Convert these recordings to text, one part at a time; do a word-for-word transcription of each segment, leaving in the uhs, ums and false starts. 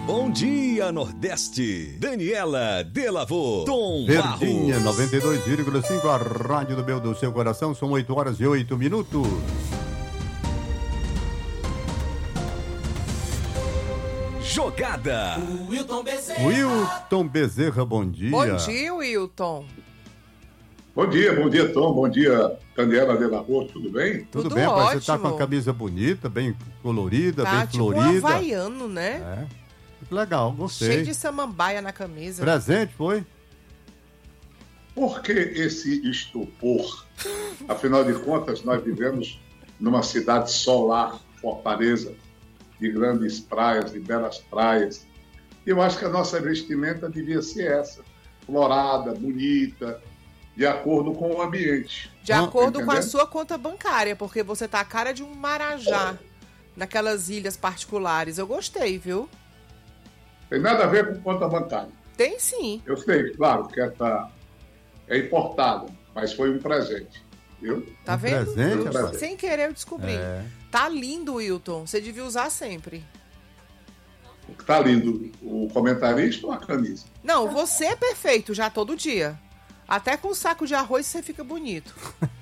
Bom dia, Nordeste. Daniela Delavô, Tom Verdinha, Barros. noventa e dois vírgula cinco, a rádio do meu, do seu coração. São oito horas e oito minutos. Jogada. Wilton Bezerra. Wilton Bezerra, bom dia. Bom dia, Wilton. Bom dia, bom dia, Tom. Bom dia, Daniela Delavô. Tudo bem? Tudo, Tudo bem, rapaz? Você tá ótimo. com a camisa bonita, bem colorida, Tá bem tipo um florida. havaiano, né? É. Muito legal, gostei. Cheio de samambaia na camisa. Presente, foi? Por que esse estupor? Afinal de contas, nós vivemos numa cidade solar, Fortaleza, de grandes praias, de belas praias. E eu acho que a nossa vestimenta devia ser essa, florada, bonita, de acordo com o ambiente. De Ah, acordo com a entendendo? sua conta bancária, porque você tá a cara de um marajá naquelas ilhas particulares. Eu gostei, viu? Tem nada a ver com conta bancária. Tem sim. Eu sei, claro, que essa é importada, mas foi um presente, viu? Tá Um vendo? presente, Eu- rapaz? Sem querer eu descobri. É. Tá lindo, Wilton. Você devia usar sempre. Tá lindo o comentarista ou a camisa? Não, você é perfeito já todo dia. Até com um saco de arroz você fica bonito.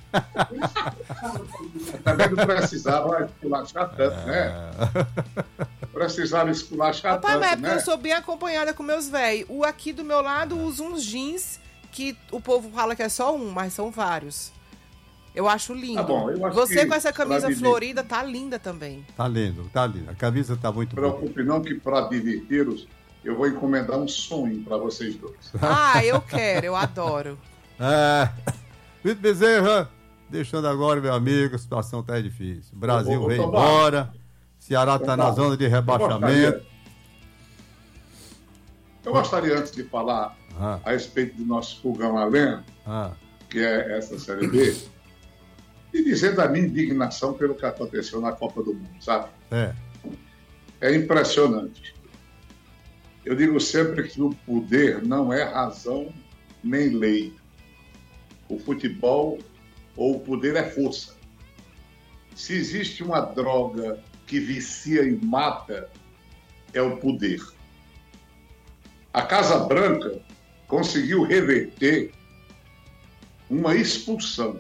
Também não precisava esculachar tanto, né? Precisava esculachar Rapaz, tanto, mas é porque né? eu sou bem acompanhada com meus véi. O aqui do meu lado usa uns jeans que o povo fala que é só um, mas são vários. Eu acho lindo. Tá bom, eu acho Você que com essa camisa pra viver- florida tá linda também. Tá lindo, tá lindo. A camisa tá muito Não boa. preocupe não que para diverti-los eu vou encomendar um sonho para vocês dois. Ah, eu quero, eu adoro. É. Wilton Bezerra, deixando agora, meu amigo, a situação tá difícil. O Brasil Ô, ô, ô, veio Tom embora, Ceará tá Tom na Barros, zona de Eu rebaixamento. gostaria, eu gostaria antes de falar Ah, a respeito do nosso fogão a lenha, ah, que é essa Série B, e dizer da minha indignação pelo que aconteceu na Copa do Mundo, sabe? é. É impressionante. Eu digo sempre que o poder não é razão nem lei. O futebol ou o poder é força. Se existe uma droga que vicia e mata, é o poder. A Casa Branca conseguiu reverter uma expulsão.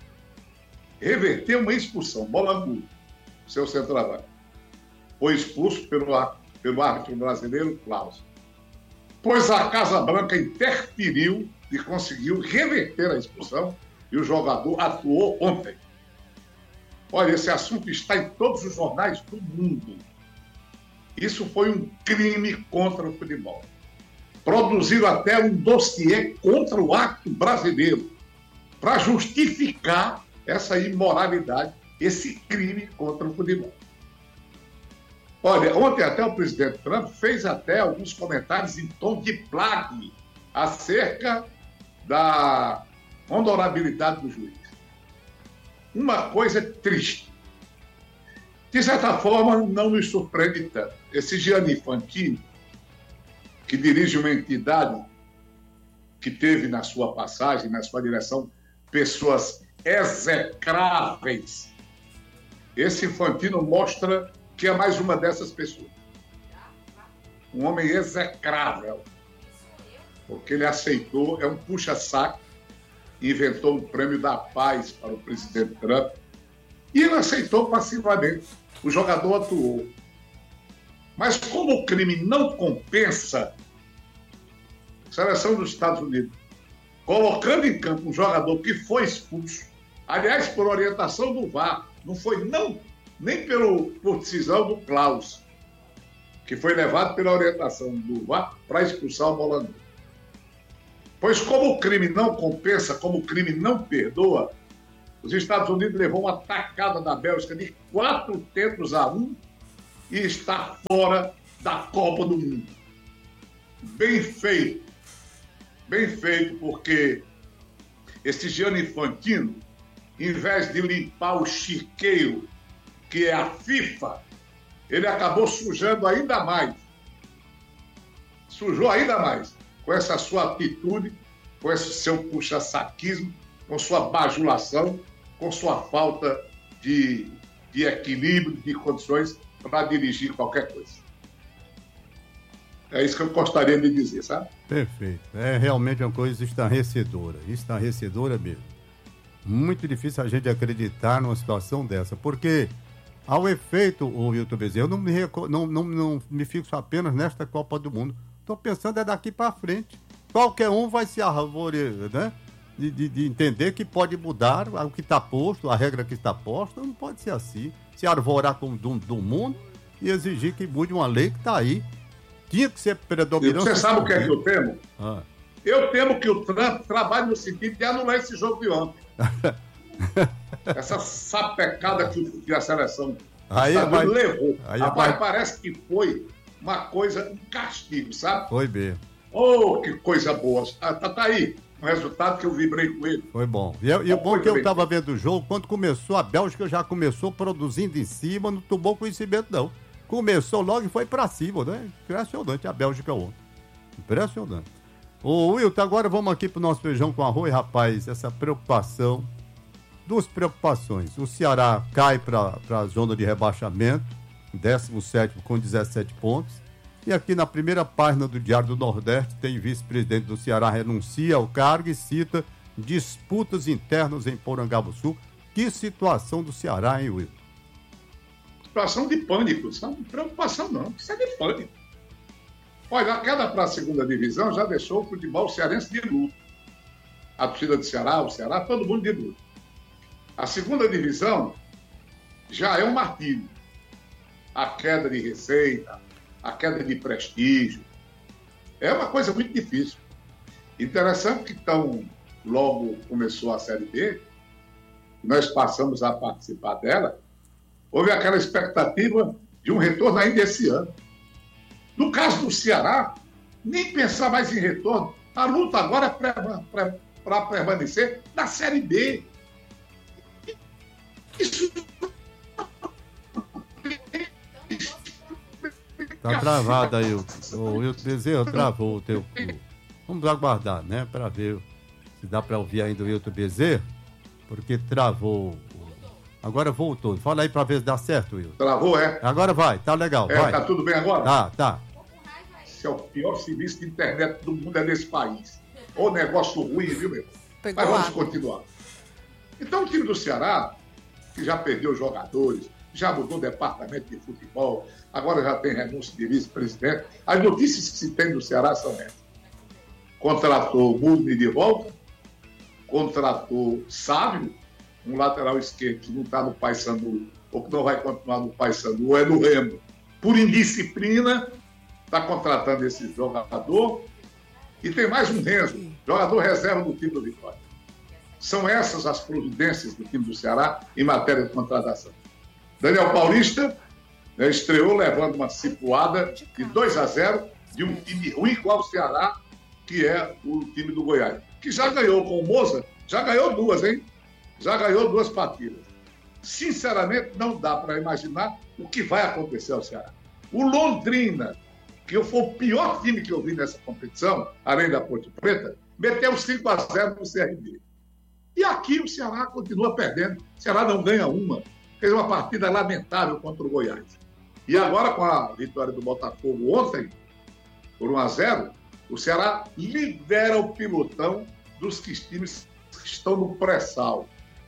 Reverter uma expulsão. Bolangu, seu centroavante, foi expulso pelo, á- pelo árbitro brasileiro, Klaus. Pois a Casa Branca interferiu e conseguiu reverter a expulsão e o jogador atuou ontem. Olha, esse assunto está em todos os jornais do mundo. Isso foi um crime contra o futebol. Produziram até um dossiê contra o acto brasileiro para justificar essa imoralidade, esse crime contra o futebol. Olha, ontem até o presidente Trump fez até alguns comentários em tom de plágio acerca da honorabilidade do juiz. Uma coisa triste. De certa forma, não nos surpreende tanto. Esse Gianni Infantino, que dirige uma entidade que teve na sua passagem, na sua direção, pessoas execráveis. Esse Infantino mostra que é mais uma dessas pessoas. Um homem execrável. Porque ele aceitou, é um puxa-saco, inventou um prêmio da paz para o presidente Trump, e ele aceitou passivamente. O jogador atuou. Mas como o crime não compensa, a seleção dos Estados Unidos, colocando em campo um jogador que foi expulso, aliás, por orientação do V A R, não foi não, nem pelo, por decisão do Klaus, que foi levado pela orientação do V A R para expulsar o Bolangu. Pois como o crime não compensa, como o crime não perdoa, os Estados Unidos levou uma tacada da Bélgica de quatro tentos a um e está fora da Copa do Mundo. Bem feito. Bem feito, porque esse Gianni Infantino, em vez de limpar o chiqueiro, que é a FIFA, ele acabou sujando ainda mais. Sujou ainda mais com essa sua atitude, com esse seu puxa-saquismo, com sua bajulação, com sua falta de, de equilíbrio, de condições para dirigir qualquer coisa. É isso que eu gostaria de dizer, sabe? Perfeito. É realmente uma coisa estarrecedora. Estarrecedora mesmo. Muito difícil a gente acreditar numa situação dessa. Porque, ao efeito, o Wilton Bezerra, eu não me, reco- não, não, não me fixo apenas nesta Copa do Mundo. Estou pensando é daqui para frente. Qualquer um vai se arvorecer, né? De, de, de entender que pode mudar o que está posto, a regra que está posta. Não pode ser assim. Se arvorar com do, do mundo e exigir que mude uma lei que está aí. Tinha que ser predominante. Você sabe o que é que eu temo? Ah. Eu temo que o Trump trabalhe no sentido de anular esse jogo de ontem. Essa sapecada que, que a seleção aí vai, vai, levou. aí Rapaz, vai... parece que foi uma coisa, um castigo, sabe? Foi mesmo. Oh, que coisa boa. Ah, tá, tá aí o resultado que eu vibrei com ele. Foi bom. E, e o bom é que eu estava vendo o jogo, quando começou, a Bélgica já começou produzindo em cima, não tomou conhecimento não. Começou logo e foi pra cima, né? Impressionante a Bélgica ontem. Impressionante. Ô, Wilton, agora vamos aqui pro nosso feijão com arroz, rapaz. Essa preocupação, duas preocupações. O Ceará cai pra, pra zona de rebaixamento, décimo sétimo com dezessete pontos. E aqui na primeira página do Diário do Nordeste tem vice-presidente do Ceará renuncia ao cargo e cita disputas internas em Porangabuçu. Que situação do Ceará, hein, Wilton? Situação de pânico, sabe? Preocupação não, isso é de pânico. Olha, a queda para a segunda divisão já deixou o futebol cearense de luto. A torcida do Ceará, o Ceará, todo mundo de luto. A segunda divisão já é um martírio. A queda de receita, a queda de prestígio. É uma coisa muito difícil. Interessante que tão logo começou a Série B, nós passamos a participar dela, houve aquela expectativa de um retorno ainda esse ano. No caso do Ceará, nem pensar mais em retorno. A luta agora é para permanecer na Série B. Isso... Tá travado aí, o, o Wilton Bezerra travou o teu... Vamos aguardar, né, para ver se dá para ouvir ainda o Wilton Bezerra, porque travou... Agora voltou. Fala aí pra ver se dá certo, Will. Travou, é? Agora vai, tá legal. É, vai. tá tudo bem agora? Tá, tá. Esse é o pior serviço de internet do mundo é nesse país. Ô negócio ruim, viu, meu? Pegou Mas vamos água. continuar. Então o time do Ceará, que já perdeu jogadores, já mudou o departamento de futebol, agora já tem renúncia de vice-presidente. As notícias que se tem do Ceará são essas. Contratou Mugni de volta, contratou Sávio, um lateral esquerdo que não está no Paysandu, ou que não vai continuar no Paysandu, ou é no Remo, por indisciplina, está contratando esse jogador. E tem mais um Renzo, jogador reserva do time do Vitória. São essas as providências do time do Ceará em matéria de contratação. Daniel Paulista, né, estreou levando uma cipuada de dois a zero de um time ruim igual o Ceará, que é o time do Goiás, que já ganhou com o Moza, já ganhou duas, hein? Já ganhou duas partidas. Sinceramente, não dá para imaginar o que vai acontecer ao Ceará. O Londrina, que foi o pior time que eu vi nessa competição, além da Ponte Preta, meteu cinco a zero no C R B. E aqui o Ceará continua perdendo. O Ceará não ganha uma. Fez uma partida lamentável contra o Goiás. E agora, com a vitória do Botafogo ontem, por um a zero, o Ceará lidera o pilotão dos times que estão no pré-sal,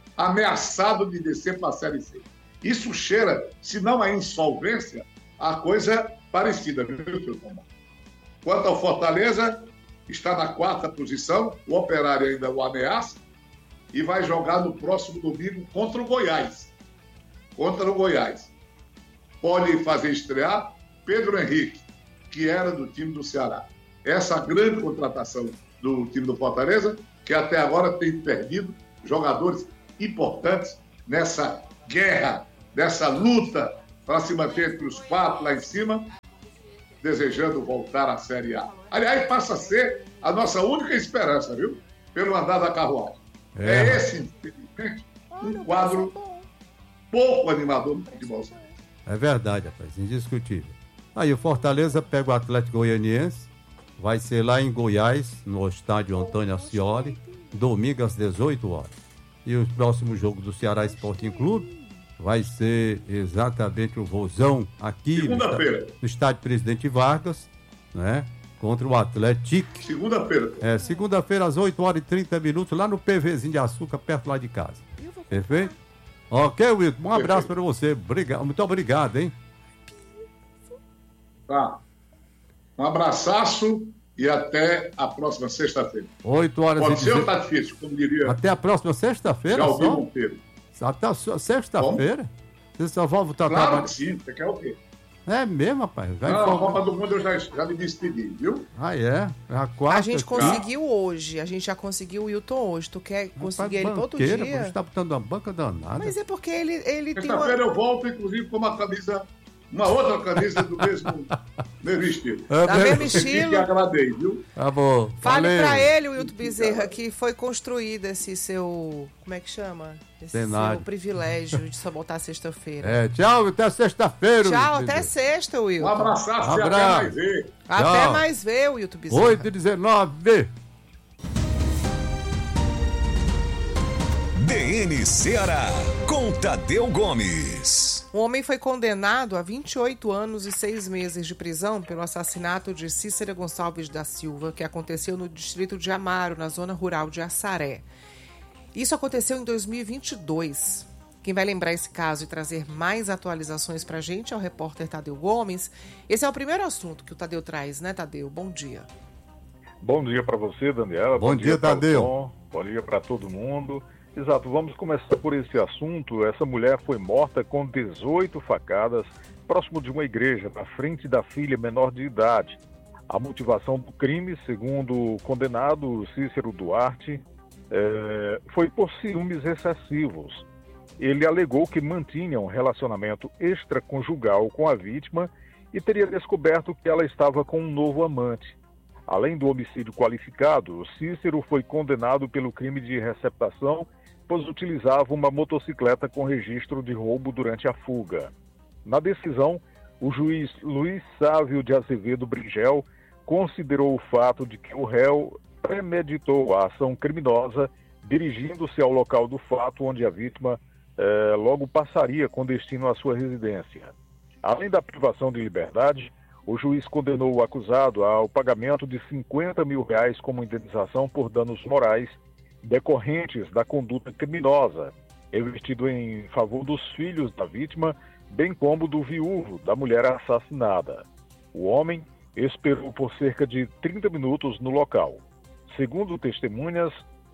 ameaçado de descer para a Série C. Isso cheira, se não a insolvência, a coisa parecida, viu, seu Tomás? Quanto ao Fortaleza, está na quarta posição, o Operário ainda o ameaça, e vai jogar no próximo domingo contra o Goiás. Contra o Goiás. Pode fazer estrear Pedro Henrique, que era do time do Ceará. Essa grande contratação do time do Fortaleza, que até agora tem perdido jogadores importantes nessa guerra, nessa luta para se manter entre os quatro lá em cima, desejando voltar à Série A. Aliás, passa a ser a nossa única esperança, viu? Pelo andar da carruagem. É, é esse, infelizmente, um quadro pouco animador do futebol. É verdade, rapaz, indiscutível. Aí o Fortaleza pega o Atlético Goianiense, vai ser lá em Goiás, no estádio Antônio Ascioli, domingo às dezoito horas. E o próximo jogo do Ceará Sporting Clube vai ser exatamente o Vozão aqui no estádio, no estádio Presidente Vargas, né? Contra o Atlético. Segunda-feira. É, segunda-feira às oito horas e trinta minutos, lá no PVzinho de Açúcar, perto lá de casa. Perfeito? Ok, Wilton, um abraço para você. Obrigado, muito obrigado, hein? Tá. Um abraço e até a próxima sexta-feira. oito horas Pode e ser ou tá difícil, como diria Até a próxima sexta-feira Galvin só? Monteiro. Até a sua- sexta-feira? Você só vai voltar a Claro trabalhar? que sim, você quer o quê? É mesmo, rapaz? Vai Não, a folgar. Copa do Mundo eu já, já me despedi, viu? Ah, é? A, quarta, A gente cara. conseguiu hoje. A gente já conseguiu o Wilton hoje. Tu quer conseguir ele para outro banqueira, dia? Você tá botando uma banca danada. Mas é porque ele, ele tem uma... Sexta-feira eu volto, inclusive, com uma camisa, uma outra camisa do mesmo, mesmo estilo. É Da mesmo? mesmo Você estilo. que agradei, viu? Tá bom. Fale valeu. pra ele, Wilton Bezerra, que foi construído esse seu... Como é que chama? Esse Cenário. seu privilégio de só voltar sexta-feira. É, tchau, até sexta-feira. Tchau, Wilton até Bezerra. sexta, Um Wilton. abraçaço e até Abraço. mais ver. Até Tchau. mais ver, Wilton Bezerra. oito e dezenove. D N Ceará, com Tadeu Gomes. Um homem foi condenado a vinte e oito anos e seis meses de prisão pelo assassinato de Cícera Gonçalves da Silva, que aconteceu no distrito de Amaro, na zona rural de Assaré. Isso aconteceu em dois mil e vinte e dois. Quem vai lembrar esse caso e trazer mais atualizações pra gente é o repórter Tadeu Gomes. Esse é o primeiro assunto que o Tadeu traz, né, Tadeu? Bom dia. Bom dia para você, Daniela. Bom dia, pra Tadeu. Tom. Bom dia para todo mundo. Exato, vamos começar por esse assunto. Essa mulher foi morta com dezoito facadas próximo de uma igreja, na frente da filha menor de idade. A motivação do crime, segundo o condenado Cícero Duarte, é, foi por ciúmes excessivos. Ele alegou que mantinha um relacionamento extraconjugal com a vítima e teria descoberto que ela estava com um novo amante. Além do homicídio qualificado, Cícero foi condenado pelo crime de receptação, pois utilizava uma motocicleta com registro de roubo durante a fuga. Na decisão, o juiz Luiz Sávio de Azevedo Brigel considerou o fato de que o réu premeditou a ação criminosa, dirigindo-se ao local do fato, onde a vítima eh, logo passaria com destino à sua residência. Além da privação de liberdade, o juiz condenou o acusado ao pagamento de cinquenta mil reais como indenização por danos morais decorrentes da conduta criminosa, investido em favor dos filhos da vítima, bem como do viúvo da mulher assassinada. O homem esperou por cerca de trinta minutos no local. Segundo testemunhas,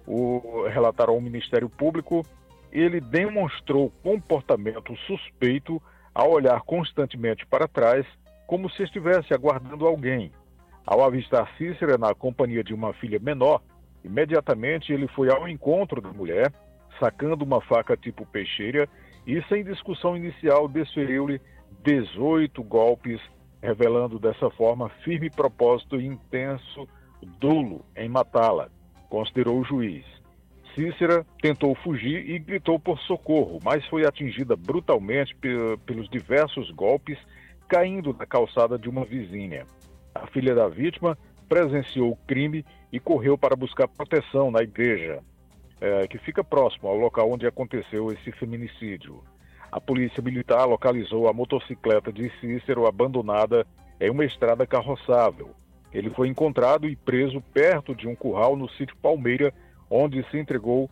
o relataram ao Ministério Público, ele demonstrou comportamento suspeito ao olhar constantemente para trás, como se estivesse aguardando alguém. Ao avistar Cícera na companhia de uma filha menor, imediatamente ele foi ao encontro da mulher, sacando uma faca tipo peixeira e, sem discussão inicial, desferiu-lhe dezoito golpes, revelando dessa forma firme propósito e intenso dolo em matá-la, considerou o juiz. Cícera tentou fugir e gritou por socorro, mas foi atingida brutalmente pe- pelos diversos golpes, caindo na calçada de uma vizinha. A filha da vítima presenciou o crime e correu para buscar proteção na igreja, é, que fica próximo ao local onde aconteceu esse feminicídio. A polícia militar localizou a motocicleta de Cícero abandonada em uma estrada carroçável. Ele foi encontrado e preso perto de um curral no sítio Palmeira, onde se entregou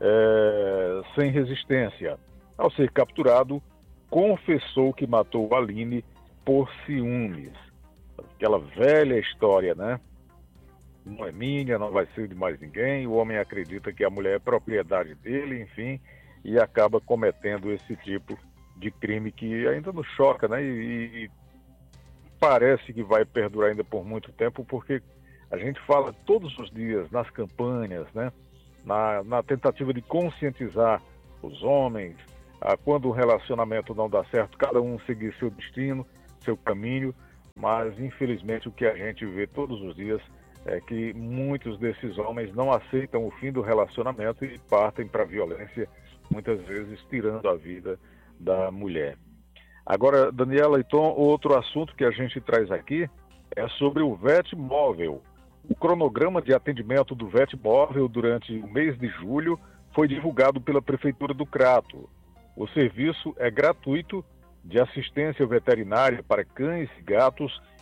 é, sem resistência. Ao ser capturado, confessou que matou Aline por ciúmes. Aquela velha história, né? Não é minha, não vai ser de mais ninguém. O homem acredita que a mulher é propriedade dele, enfim, e acaba cometendo esse tipo de crime que ainda nos choca, né? E, e parece que vai perdurar ainda por muito tempo, porque a gente fala todos os dias nas campanhas, né? Na, na tentativa de conscientizar os homens, a, quando o relacionamento não dá certo, cada um seguir seu destino, seu caminho, mas infelizmente o que a gente vê todos os dias é que muitos desses homens não aceitam o fim do relacionamento e partem para a violência, muitas vezes tirando a vida da mulher. Agora, Daniela e Tom, outro assunto que a gente traz aqui é sobre o Vetmóvel. O cronograma de atendimento do Vetmóvel durante o mês de julho foi divulgado pela Prefeitura do Crato. O serviço é gratuito de assistência veterinária para cães e gatos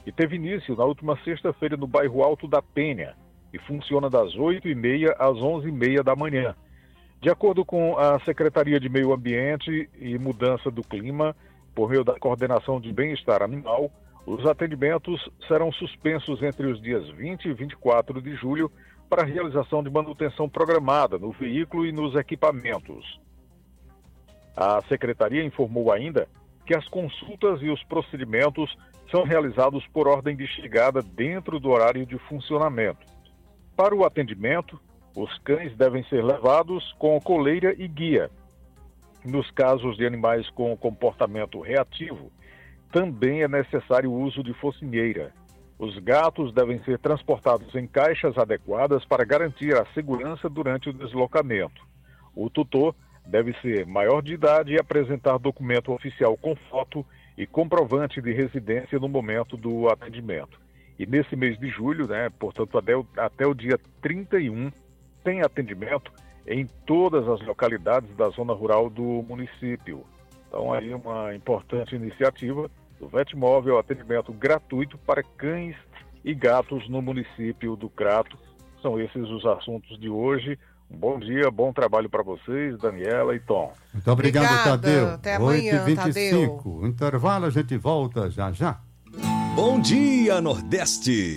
e teve início na última sexta-feira no bairro Alto da Penha e funciona das oito e meia às onze e meia da manhã. De acordo com a Secretaria de Meio Ambiente e Mudança do Clima, por meio da Coordenação de Bem-Estar Animal, os atendimentos serão suspensos entre os dias vinte e vinte e quatro de julho para a realização de manutenção programada no veículo e nos equipamentos. A Secretaria informou ainda que as consultas e os procedimentos são realizados por ordem de chegada dentro do horário de funcionamento. Para o atendimento, os cães devem ser levados com coleira e guia. Nos casos de animais com comportamento reativo, também é necessário o uso de focinheira. Os gatos devem ser transportados em caixas adequadas para garantir a segurança durante o deslocamento. O tutor deve ser maior de idade e apresentar documento oficial com foto e comprovante de residência no momento do atendimento. E nesse mês de julho, né, portanto até o, até o dia trinta e um, tem atendimento em todas as localidades da zona rural do município. Então aí uma importante iniciativa do Vetmóvel, atendimento gratuito para cães e gatos no município do Crato. São esses os assuntos de hoje. Um bom dia, bom trabalho para vocês, Daniela e Tom. Muito obrigado, Obrigada. Tadeu. Até amanhã, oito e vinte e cinco. Intervalo, a gente volta já já. Bom dia, Nordeste.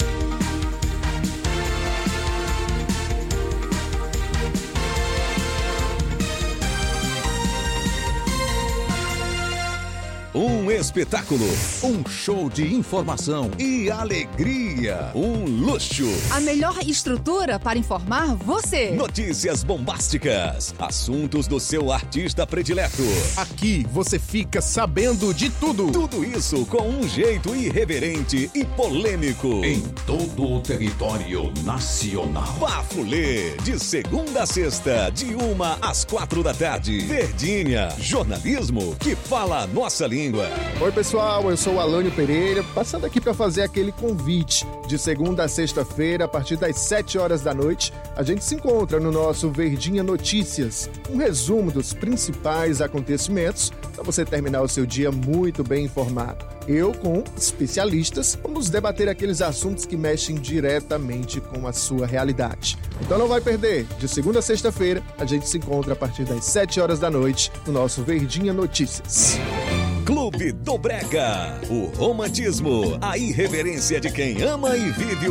Um espetáculo, um show de informação e alegria, um luxo. A melhor estrutura para informar você. Notícias bombásticas, assuntos do seu artista predileto. Aqui você fica sabendo de tudo. Tudo isso com um jeito irreverente e polêmico. Em todo o território nacional. Bafulê, de segunda a sexta, de uma às quatro da tarde. Verdinha, jornalismo que fala a nossa língua. Oi pessoal, eu sou o Alânio Pereira, passando aqui para fazer aquele convite. De segunda a sexta-feira, a partir das sete horas da noite, a gente se encontra no nosso Verdinha Notícias, um resumo dos principais acontecimentos para você terminar o seu dia muito bem informado. Eu, com especialistas, vamos debater aqueles assuntos que mexem diretamente com a sua realidade. Então não vai perder, de segunda a sexta-feira, a gente se encontra a partir das sete horas da noite no nosso Verdinha Notícias. Clube do Brega, o romantismo, a irreverência de quem ama e vive o